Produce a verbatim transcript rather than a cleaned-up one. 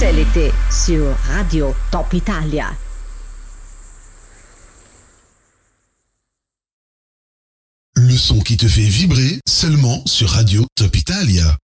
C'est l'été sur Radio Top Italia. Le son qui te fait vibrer seulement sur Radio Top Italia.